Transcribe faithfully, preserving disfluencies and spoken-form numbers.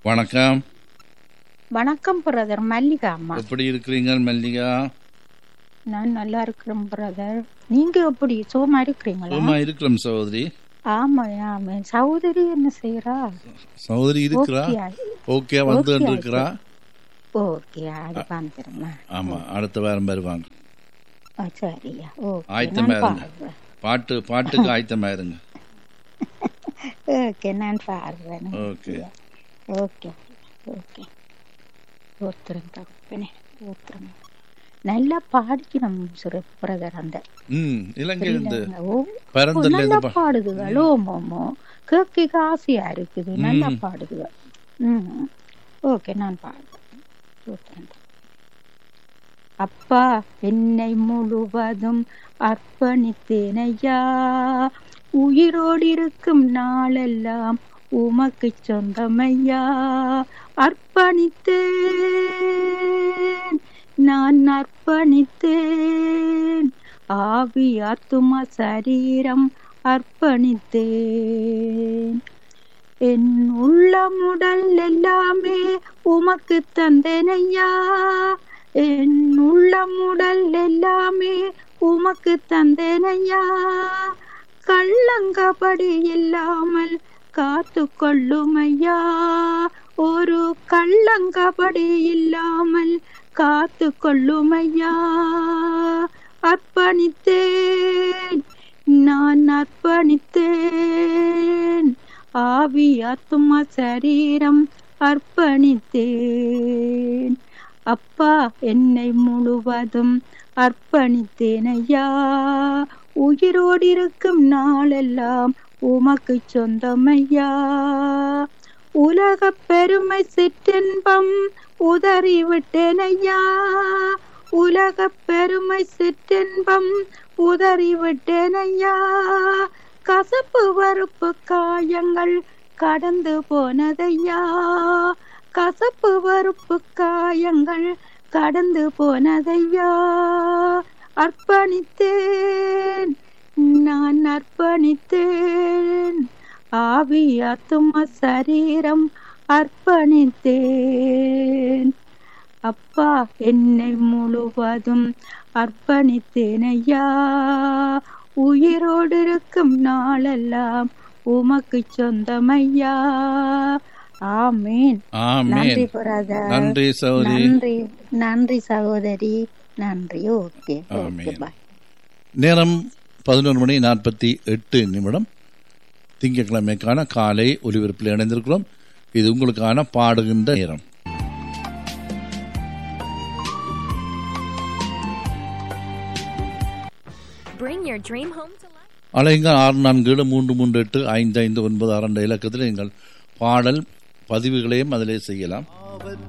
வணக்கம். வணக்கம் பிரதர், மல்லிகா அம்மா. எப்படி இருக்கிறீங்க மல்லிகா? நான் நல்லா இருக்கிறேன் பிரதர். நீங்க எப்படி சுகமா இருக்கிறீங்களா? சும்மா இருக்கிறோம் சகோதரி. ஆமா ஆமா. சகோதரி என்ன செய்யறா? சகோதரி இருக்கிறா? ஓகே, வந்து இருக்கிறா. ஓகே, அது வந்துருமா? ஆமா, அடுத்த வாரம் வருவாங்க. சரியா? ஆயத்தமா இருங்க. பாட்டு பாட்டுக்கு ஆயத்தமா இருங்க. ஓகே, நான் பாடுறேன். Okay okay okay. ஒருத்தரும் தப்பனே ஒருத்தரும் நல்லா பாடிக்கணும் பிரதர். அந்த நல்லா பாடுதுகள். ஓமோமோ கேட்க ஆசையா இருக்குது. நல்லா பாடுதுகள். ம் ஓகே, நான் பாடுறேன். அப்பா, என்னை முழுவதும் அர்ப்பணித்தேனையா, உயிரோடு இருக்கும் நாளெல்லாம் உமக்கு சொந்தமையா. அர்ப்பணித்தேன், நான் அர்ப்பணித்தேன், ஆவி ஆத்துமா சரீரம் அர்ப்பணித்தேன். என் உள்ளமுடல் எல்லாமே உமக்கு தந்தேனையா, என் உள்ளமுடல் எல்லாமே உமக்கு தந்தேனையா. கள்ளங்கபடி இல்லாமல் காத்து கொள்ளுமையா, ஒரு கள்ளங்கபடி இல்லாமல் காத்து கொள்ளுமையா. அர்ப்பணித்தேன், நான் அர்ப்பணித்தேன், ஆவி ஆத்துமா சரீரம் அர்ப்பணித்தேன். அப்பா, என்னை முழுவதும் அர்ப்பணித்தேனையா, உயிரோடு இருக்கும் நாளெல்லாம் உமக்கு சொந்தமையா. உலக பெருமை சிற்றின்பம் உதறிவிட்டேனையா, உலக பெருமை சிற்றின்பம் உதறிவிட்டேனையா. கசப்பு வறுப்பு காயங்கள் கடந்து போனதையா, கசப்பு வறுப்பு காயங்கள் கடந்து போனதையா. அர்ப்பணித்தேன், நான் அர்ப்பணித்தேன், ஆவி ஆத்துமா சரீரம் அர்ப்பணித்தேன். அப்பா, என்னை முழுவதும் அர்ப்பணித்தேனையா, உயிரோடு இருக்கும் நாளெல்லாம் உமக்கு சொந்தமையா. ஆமேன். நன்றி பிரதர். நன்றி சகோதரி. நன்றி நன்றி சகோதரி. நன்றி. ஓகே ஓகே, பாய். நேரம் பதினொரு மணி நாற்பத்தி எட்டு நிமிடம். திங்கட்கிழமைக்கான காலை ஒலிபரப்பில் இணைந்திருக்கிறோம். இது உங்களுக்கான பாடுகின்ற நேரம். அலைங்க ஆறு நான்கு ஏழு மூன்று மூன்று எட்டு ஐந்து ஐந்து ஒன்பது ஆறு என்ற இலக்கத்தில் நீங்கள் பாடல் பதிவுகளையும் அதிலே செய்யலாம்.